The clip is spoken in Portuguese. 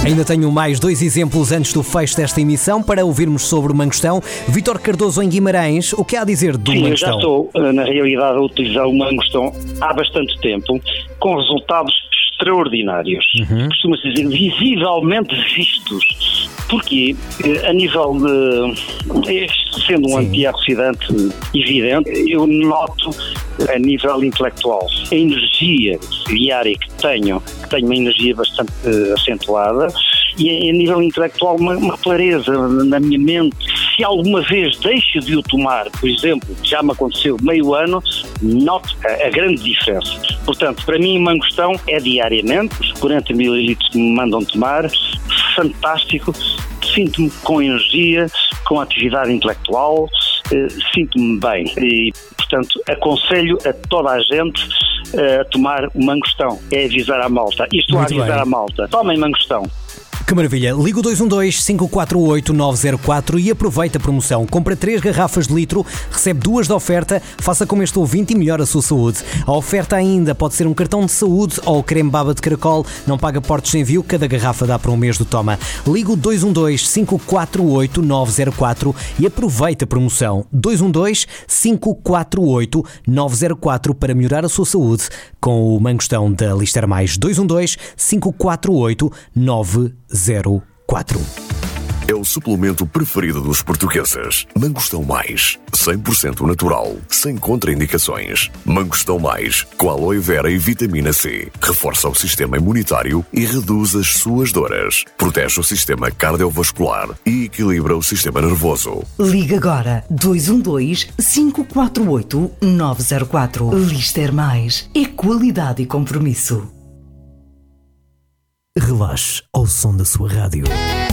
Ainda tenho mais 2 exemplos antes do fecho desta emissão para ouvirmos sobre o mangostão. Vítor Cardoso em Guimarães, o que há a dizer do mangostão? Eu já estou, na realidade, a utilizar o mangostão há bastante tempo, com resultados extraordinários. Costuma-se dizer visivelmente vistos. Porque, a nível de... sendo um antioxidante evidente, eu noto a nível intelectual a energia diária que tenho uma energia bastante acentuada, e a nível intelectual uma clareza na minha mente. Se alguma vez deixo de o tomar, por exemplo, já me aconteceu meio ano, noto a grande diferença. Portanto, para mim, mangostão é diariamente, os 40 ml que me mandam tomar, fantástico, sinto-me com energia, com atividade intelectual, sinto-me bem e, portanto, aconselho a toda a gente a tomar o mangostão, é avisar à malta. Estou a avisar à malta, tomem mangostão. Que maravilha! Liga o 212-548-904 e aproveita a promoção. Compra 3 garrafas de litro, recebe 2 de oferta, faça como este ouvinte e melhore a sua saúde. A oferta ainda pode ser um cartão de saúde ou creme baba de caracol, não paga portos de envio, cada garrafa dá para um mês do toma. Liga o 212-548-904 e aproveita a promoção. 212-548-904 para melhorar a sua saúde com o mangostão da Lister Mais. 212-548-904. É o suplemento preferido dos portugueses. Mangostão Mais, 100% natural, sem contraindicações. Mangostão Mais, com aloe vera e vitamina C. Reforça o sistema imunitário e reduz as suas dores. Protege o sistema cardiovascular e equilibra o sistema nervoso. Liga agora 212-548-904. Lister Mais. É qualidade e compromisso. Relaxe ao som da sua rádio.